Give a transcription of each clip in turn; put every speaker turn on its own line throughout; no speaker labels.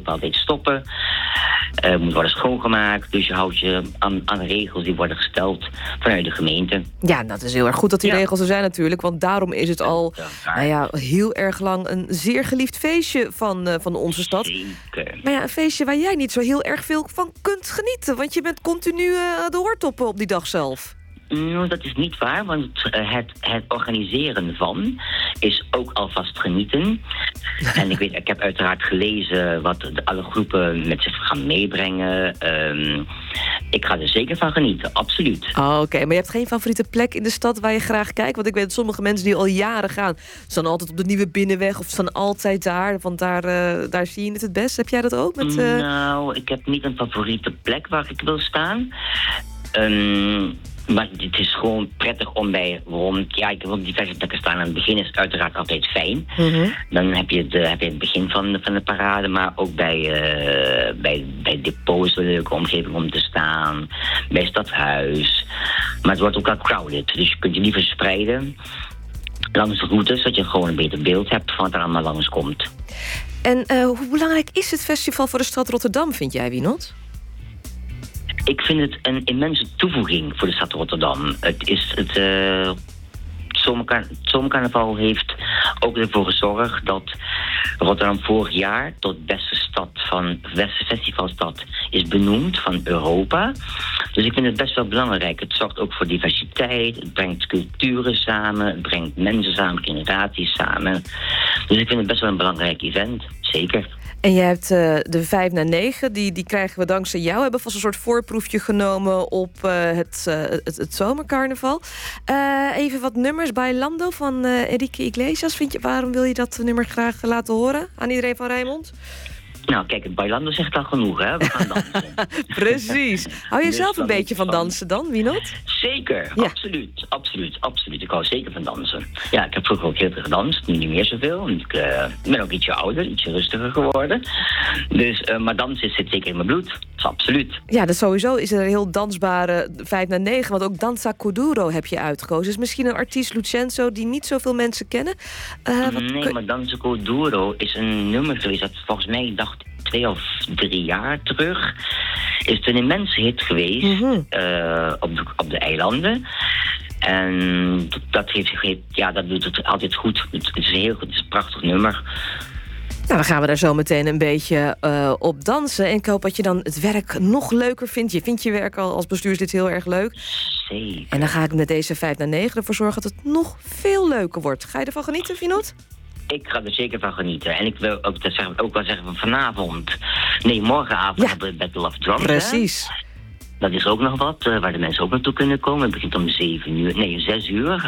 bepaalde tijd stoppen. Moet worden schoongemaakt. Dus je houdt je aan regels die worden gesteld vanuit de gemeente.
Ja, dat is heel erg goed dat die regels er zijn natuurlijk. Want daarom is het al heel erg lang een zeer geliefd feestje van onze stad.
Zeker.
Maar ja, een feestje waar jij niet zo heel erg veel van kunt genieten. Want je bent continu de hoortoppen op die dag zelf.
Dat is niet waar, want het organiseren van is ook alvast genieten. En ik heb uiteraard gelezen wat alle groepen met zich gaan meebrengen. Ik ga er zeker van genieten, absoluut.
Oké, maar je hebt geen favoriete plek in de stad waar je graag kijkt? Want ik weet dat sommige mensen die al jaren gaan, staan altijd op de Nieuwe Binnenweg of staan altijd daar, want daar zie je het best. Heb jij dat ook?
Nou, ik heb niet een favoriete plek waar ik wil staan. Maar het is gewoon prettig om bij rond... Ja, ik wil op diverse plekken staan. Aan het begin is het uiteraard altijd fijn. Mm-hmm. Dan heb je het begin van de parade. Maar ook bij depots een leuke omgeving om te staan. Bij Stadhuis. Maar het wordt ook al crowded. Dus je kunt je liever spreiden langs de routes, zodat je gewoon een beter beeld hebt van wat er allemaal langskomt.
En hoe belangrijk is het festival voor de stad Rotterdam, vind jij, Wienot?
Ik vind het een immense toevoeging voor de stad Rotterdam. Het Zomercarnaval heeft ook ervoor gezorgd dat Rotterdam vorig jaar tot beste festivalstad is benoemd van Europa. Dus ik vind het best wel belangrijk. Het zorgt ook voor diversiteit, het brengt culturen samen, het brengt mensen samen, generaties samen. Dus ik vind het best wel een belangrijk event, zeker.
En je hebt de 5 na 9, die krijgen we dankzij jou. We hebben vast een soort voorproefje genomen op het zomercarnaval. Even wat nummers. Bailando van Enrique Iglesias. Waarom wil je dat nummer graag laten horen aan iedereen van Rijnmond?
Nou, kijk, het bailando zegt al genoeg, hè? We gaan dansen.
Precies. Hou je zelf een beetje van dansen dan, Wienot?
Zeker, ja. Absoluut. Ik hou zeker van dansen. Ja, ik heb vroeger ook heel veel gedanst, nu niet meer zoveel. Ik ben ook ietsje ouder, ietsje rustiger geworden. Dus, maar dansen zit zeker in mijn bloed. Absoluut.
Ja, dus sowieso is er een heel dansbare 5 na 9, want ook Danza Kuduro heb je uitgekozen. Dus misschien een artiest, Lucenzo, die niet zoveel mensen kennen.
Maar Danza Kuduro is een nummer geweest dat volgens mij, ik dacht 2 of 3 jaar terug, is het een immense hit geweest. Mm-hmm. Op de eilanden. En dat doet het altijd goed. Het is heel goed, het is een prachtig nummer.
Nou, dan gaan we daar zo meteen een beetje op dansen. En ik hoop dat je dan het werk nog leuker vindt. Je vindt je werk al als bestuurslid heel erg leuk.
Zeker.
En dan ga ik met deze 5 na 9 ervoor zorgen dat het nog veel leuker wordt. Ga je ervan genieten, Wienot?
Ik ga er zeker van genieten. En ik wil ook wel zeggen van vanavond. Nee, morgenavond hebben we Battle of Drums.
Precies.
Hè? Dat is ook nog wat, waar de mensen ook naartoe kunnen komen. Het begint om 6 uur.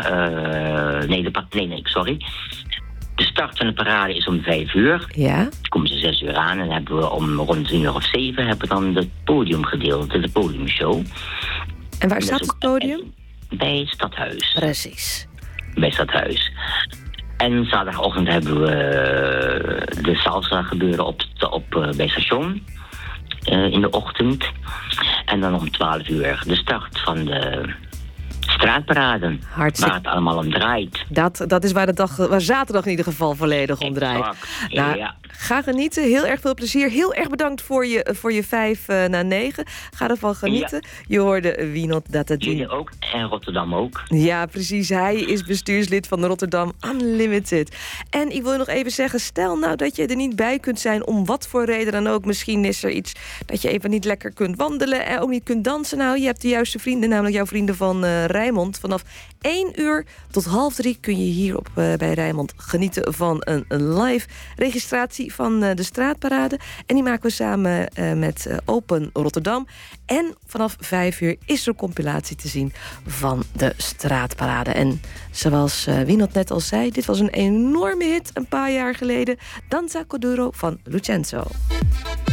Sorry. De start van de parade is om 5 uur.
Ja.
Dan komen ze 6 uur aan en dan hebben we om rond 1 uur of 7 hebben we dan het podiumgedeelte, de podiumshow.
En waar staat het podium?
Bij het Stadhuis.
Precies.
Bij het Stadhuis. En zaterdagochtend hebben we de salsa gebeuren bij het station. In de ochtend. En dan om 12 uur de start van de straatparade. Waar het allemaal om draait.
Dat is waar zaterdag in ieder geval volledig om draait. Nou, ja. Ga genieten. Heel erg veel plezier. Heel erg bedankt voor je 5 na 9. Ga ervan genieten. Ja. Je hoorde Wienot Datadin.
Jullie ook en Rotterdam ook.
Ja, precies. Hij is bestuurslid van Rotterdam Unlimited. En ik wil je nog even zeggen, stel nou dat je er niet bij kunt zijn om wat voor reden dan ook. Misschien is er iets dat je even niet lekker kunt wandelen en ook niet kunt dansen. Nou, je hebt de juiste vrienden, namelijk jouw vrienden van Rijnmond. Vanaf 1 uur tot 2:30 kun je hier bij Rijnmond genieten van een live registratie van de straatparade. En die maken we samen met Open Rotterdam. En vanaf 5 uur is er een compilatie te zien van de straatparade. En zoals Wienot net al zei, dit was een enorme hit een paar jaar geleden. Danza Kuduro van Lucenzo.